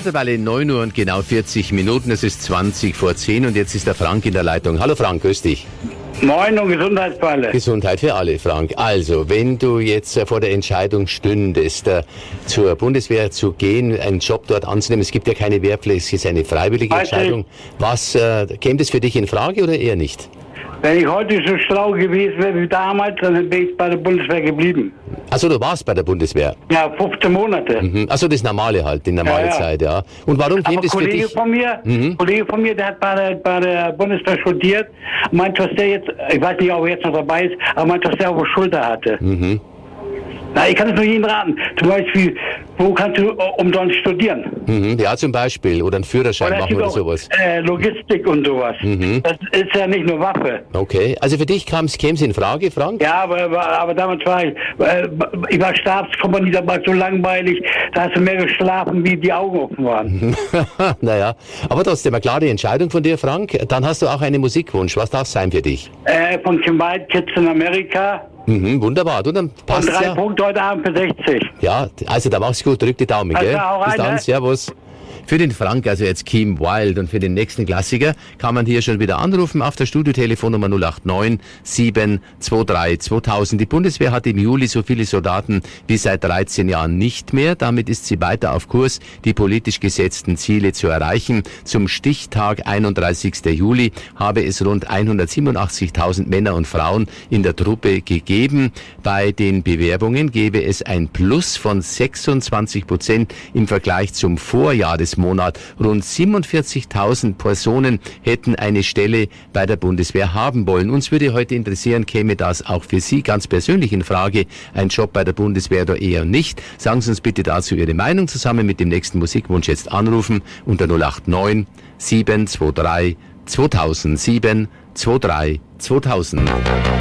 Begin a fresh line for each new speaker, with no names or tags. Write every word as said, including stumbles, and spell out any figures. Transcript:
mittlerweile neun Uhr und genau vierzig Minuten. Es ist zwanzig vor zehn und jetzt ist der Frank in der Leitung. Hallo Frank, grüß dich.
Moin und Gesundheit für alle.
Gesundheit für alle, Frank. Also, wenn du jetzt äh, vor der Entscheidung stündest, äh, zur Bundeswehr zu gehen, einen Job dort anzunehmen, es gibt ja keine Wehrpflicht, es ist eine freiwillige
Weiß
Entscheidung. Was, äh, käme das für dich in Frage oder eher nicht?
Wenn ich heute so schlau gewesen wäre wie damals, dann wäre ich bei der Bundeswehr geblieben.
Also du warst bei der Bundeswehr?
Ja, fünfzehn Monate.
Mhm. Also das Normale halt, die normale
Ja, ja.
Zeit, ja. Und warum käme
Aber
das für
Kollege
dich?
von mir,
Mhm.
Kollege von mir, der hat bei der, bei der Bundeswehr studiert, meint, was der jetzt, ich weiß nicht, ob er jetzt noch dabei ist, aber meint, was der auf der Schulter hatte.
Mhm.
Na, ich kann es nur jedem raten. Zum Beispiel, wo kannst du äh, umsonst studieren?
Mhm. Ja, zum Beispiel. Oder einen Führerschein
Oder es
machen
gibt
oder
auch,
sowas.
Äh, Logistik und sowas.
Mhm.
Das ist ja nicht nur Waffe.
Okay. Also für dich käme es in Frage, Frank?
Ja, aber, aber, aber damals war ich, äh, ich war Stabskompanie, da war so langweilig, da hast du mehr geschlafen, wie die Augen offen waren.
Naja, aber trotzdem eine klare Entscheidung von dir, Frank. Dann hast du auch einen Musikwunsch. Was darf es sein für dich?
Äh, von Kim White, Kids in Amerika.
Mhm, wunderbar. Du, dann
Und
passt
drei
ja.
Punkte heute Abend für sechzig.
Ja, also da mach's gut. Drück die Daumen,
Also
gell?
hau rein,
Bis dann,
ne?
servus. Für den Frank, also jetzt Kim Wilde, und für den nächsten Klassiker kann man hier schon wieder anrufen auf der Studiotelefonnummer null acht neun sieben zwei drei zweitausend. Die Bundeswehr hat im Juli so viele Soldaten wie seit dreizehn Jahren nicht mehr. Damit ist sie weiter auf Kurs, die politisch gesetzten Ziele zu erreichen. Zum Stichtag einunddreißigsten Juli habe es rund hundertsiebenundachtzigtausend Männer und Frauen in der Truppe gegeben. Bei den Bewerbungen gebe es ein Plus von sechsundzwanzig Prozent im Vergleich zum Vorjahresmonat. Rund siebenundvierzigtausend Personen hätten eine Stelle bei der Bundeswehr haben wollen. Uns würde heute interessieren, käme das auch für Sie ganz persönlich in Frage, ein Job bei der Bundeswehr oder eher nicht? Sagen Sie uns bitte dazu Ihre Meinung zusammen mit dem nächsten Musikwunsch jetzt anrufen unter null acht neun sieben zwei drei zweitausend sieben zwei drei zweitausend.